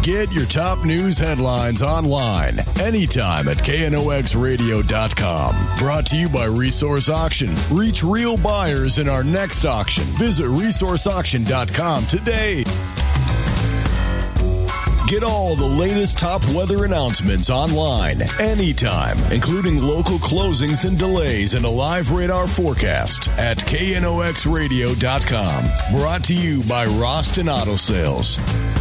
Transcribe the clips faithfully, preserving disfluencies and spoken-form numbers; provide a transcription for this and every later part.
Get your top news headlines online anytime at K N O X radio dot com. Brought to you by Resource Auction. Reach real buyers in our next auction. Visit resource auction dot com today. Get all the latest top weather announcements online anytime, including local closings and delays and a live radar forecast at K N O X radio dot com. Brought to you by Roston Auto Sales.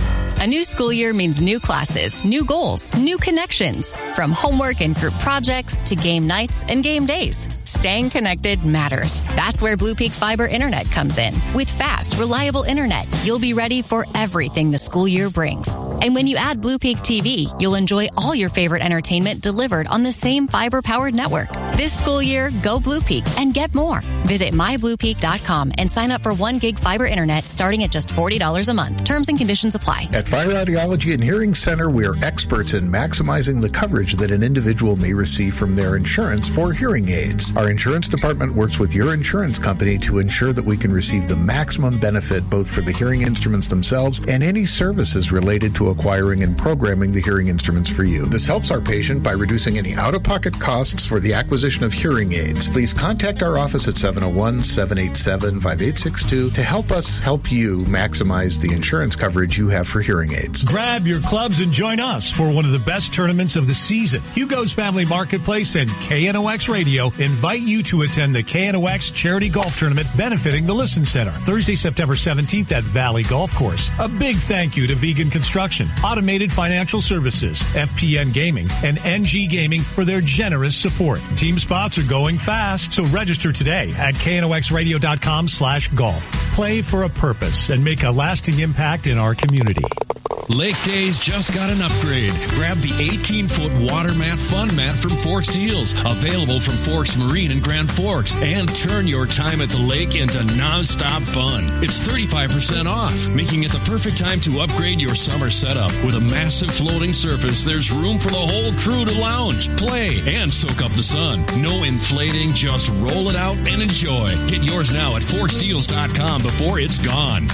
A new school year means new classes, new goals, new connections. From homework and group projects to game nights and game days. Staying connected matters. That's where Blue Peak Fiber Internet comes in. With fast, reliable internet, you'll be ready for everything the school year brings. And when you add Blue Peak T V, you'll enjoy all your favorite entertainment delivered on the same fiber-powered network. This school year, go Blue Peak and get more. Visit my blue peak dot com and sign up for one gig fiber internet starting at just forty dollars a month. Terms and conditions apply. At Fire Audiology and Hearing Center, we are experts in maximizing the coverage that an individual may receive from their insurance for hearing aids. Our insurance department works with your insurance company to ensure that we can receive the maximum benefit both for the hearing instruments themselves and any services related to acquiring and programming the hearing instruments for you. This helps our patient by reducing any out-of-pocket costs for the acquisition of hearing aids. Please contact our office at seven oh one, seven eight seven, five eight six two to help us help you maximize the insurance coverage you have for hearing aids. Grab your clubs and join us for one of the best tournaments of the season. Hugo's Family Marketplace and K N O X Radio invite you to attend the K N O X Charity Golf Tournament benefiting the Listen Center, Thursday, September seventeenth at Valley Golf Course. A big thank you to Vegan Construction, Automated Financial Services, F P N Gaming, and N G Gaming for their generous support. Team spots are going fast, so register today at K N O X radio dot com slash golf. Play for a purpose and make a lasting impact in our community. Lake Days just got an upgrade. Grab the eighteen-foot water mat fun mat from Forks Deals, available from Forks Marine in Grand Forks, and turn your time at the lake into nonstop fun. It's thirty-five percent off, making it the perfect time to upgrade your summer setup. With a massive floating surface, there's room for the whole crew to lounge, play, and soak up the sun. No inflating, just roll it out and enjoy. Get yours now at forks deals dot com before it's gone.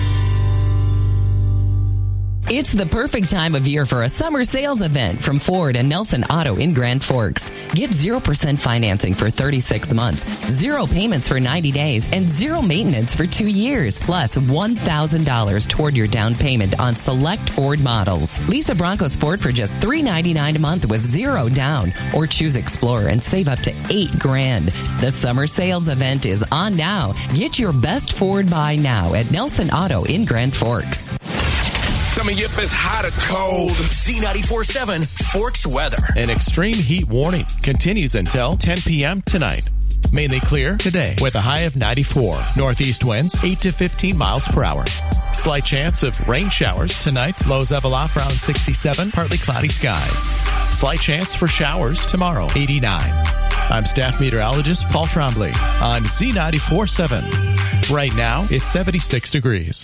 It's the perfect time of year for a summer sales event from Ford and Nelson Auto in Grand Forks. Get zero percent financing for thirty-six months, zero payments for ninety days, and zero maintenance for two years, plus one thousand dollars toward your down payment on select Ford models. Lease a Bronco Sport for just three hundred ninety-nine dollars a month with zero down, or choose Explorer and save up to eight grand. The summer sales event is on now. Get your best Ford buy now at Nelson Auto in Grand Forks. Coming up is hot or cold. Z ninety-four point seven Forks weather. An extreme heat warning continues until ten p.m. tonight. Mainly clear today with a high of ninety-four. Northeast winds eight to fifteen miles per hour. Slight chance of rain showers tonight. Lows level off around sixty-seven. Partly cloudy skies. Slight chance for showers tomorrow. eighty-nine. I'm staff meteorologist Paul Trombley on Z ninety-four point seven. Right now, it's seventy-six degrees.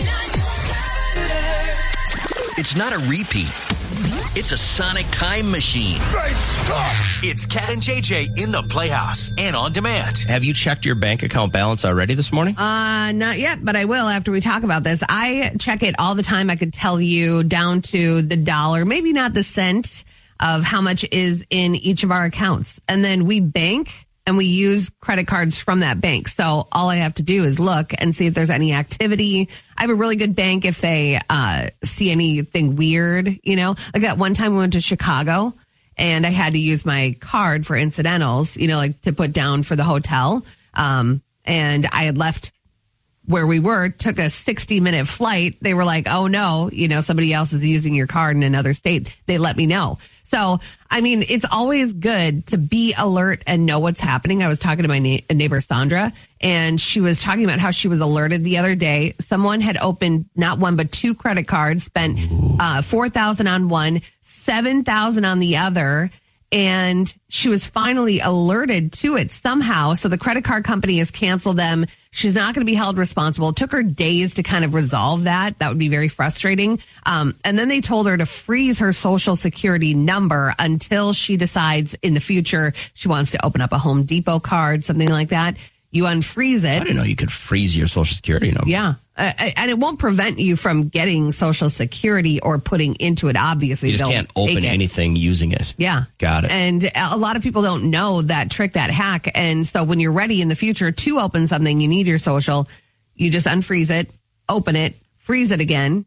It's not a repeat. It's a sonic time machine. Great stuff! It's Cat and J J in the Playhouse and on demand. Have you checked your bank account balance already this morning? Uh, not yet, but I will after we talk about this. I check it all the time. I could tell you down to the dollar, maybe not the cent, of how much is in each of our accounts. And then we bank and we use credit cards from that bank. So all I have to do is look and see if there's any activity. I have a really good bank if they uh, see anything weird, you know. Like that one time we went to Chicago and I had to use my card for incidentals, you know, like to put down for the hotel. Um, and I had left where we were, took a sixty minute flight. They were like, oh no, you know, somebody else is using your card in another state. They let me know. So, I mean, it's always good to be alert and know what's happening. I was talking to my na- neighbor, Sandra, and she was talking about how she was alerted the other day. Someone had opened not one, but two credit cards, spent uh, four thousand dollars on one, seven thousand dollars on the other. And she was finally alerted to it somehow. So the credit card company has canceled them. She's not going to be held responsible. It took her days to kind of resolve that. That would be very frustrating. Um, and then they told her to freeze her social security number until she decides in the future she wants to open up a Home Depot card, something like that. You unfreeze it. I didn't know you could freeze your social security number. Yeah. Uh, and it won't prevent you from getting Social Security or putting into it. Obviously, you just don't can't open anything using it. Yeah. Got it. And a lot of people don't know that trick, that hack. And so when you're ready in the future to open something, you need your social. You just unfreeze it, open it, freeze it again.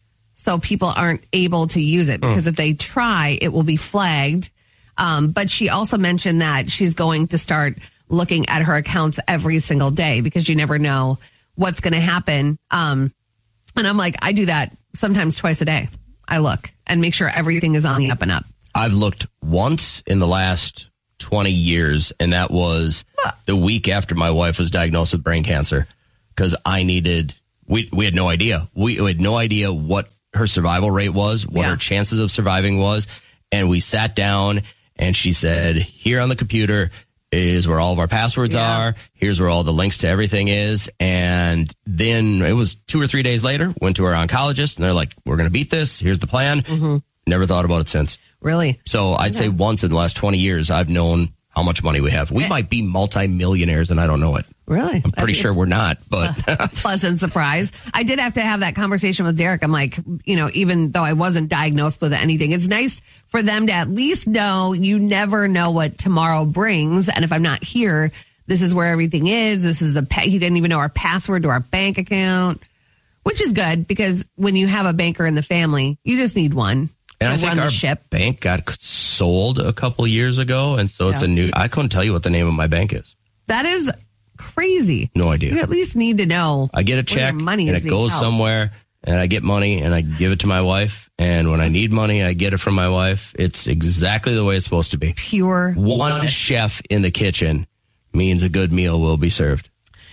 So people aren't able to use it because mm. if they try, it will be flagged. Um, but she also mentioned that she's going to start looking at her accounts every single day because you never know what's going to happen. Um, and I'm like, I do that sometimes twice a day. I look and make sure everything is on the up and up. I've looked once in the last twenty years, and that was the week after my wife was diagnosed with brain cancer because I needed, we, we had no idea. We, we had no idea what her survival rate was, what yeah. her chances of surviving was. And we sat down and she said, here on the computer is where all of our passwords yeah. are. Here's where all the links to everything is. And then it was two or three days later, went to our oncologist and they're like, we're going to beat this. Here's the plan. Mm-hmm. Never thought about it since. Really? So I'd okay. say once in the last twenty years, I've known how much money we have. We it, might be multimillionaires and I don't know it. Really? I'm pretty sure we're not, but pleasant surprise. I did have to have that conversation with Derek. I'm like, you know, even though I wasn't diagnosed with anything, it's nice for them to at least know you never know what tomorrow brings. And if I'm not here, this is where everything is. This is the, pa- he didn't even know our password to our bank account, which is good because when you have a banker in the family, you just need one. And I think run our the ship. bank got sold a couple years ago. And so it's yeah. a new, I couldn't tell you what the name of my bank is. That is crazy. No idea. You at least need to know. I get a check money and it goes held. somewhere and I get money and I give it to my wife. And when I need money, I get it from my wife. It's exactly the way it's supposed to be. Pure. One love. chef in the kitchen means a good meal will be served.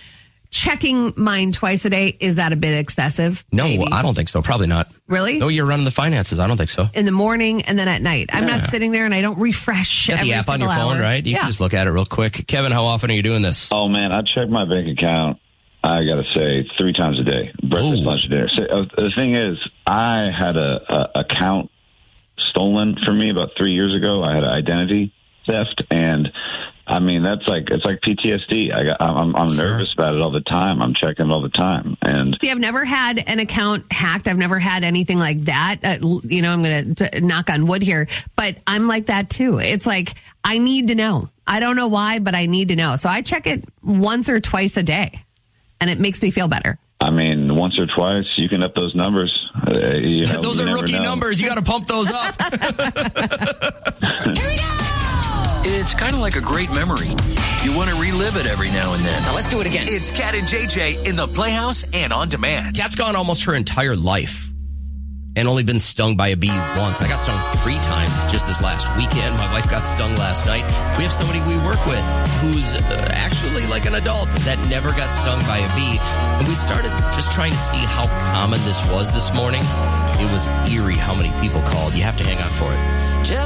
Checking mine twice a day, is that a bit excessive? No, maybe? I don't think so. Probably not. Really? No, you're running the finances. I don't think so. In the morning and then at night. I'm yeah. not sitting there and I don't refresh. You got the app on your phone, hour. right? You yeah. can just look at it real quick. Kevin, how often are you doing this? Oh, man, I check my bank account, I got to say, three times a day. Breakfast, Ooh. lunch, and dinner. So, uh, the thing is, I had a, a account stolen from me about three years ago. I had an identity theft, and I mean, that's like, it's like P T S D. I got, I'm, I'm sure. nervous about it all the time. I'm checking it all the time. And see, I've never had an account hacked. I've never had anything like that. Uh, you know, I'm going to knock on wood here, but I'm like that too. It's like, I need to know. I don't know why, but I need to know. So I check it once or twice a day and it makes me feel better. I mean, once or twice, you can up those numbers. Uh, you know, those you are rookie know. numbers. You got to pump those up. Here we go. It's kind of like a great memory. You want to relive it every now and then. Now let's do it again. It's Cat and J J in the Playhouse and on demand. Cat's gone almost her entire life and only been stung by a bee once. I got stung three times just this last weekend. My wife got stung last night. We have somebody we work with who's uh, actually like an adult that never got stung by a bee. And we started just trying to see how common this was this morning. It was eerie how many people called. You have to hang on for it.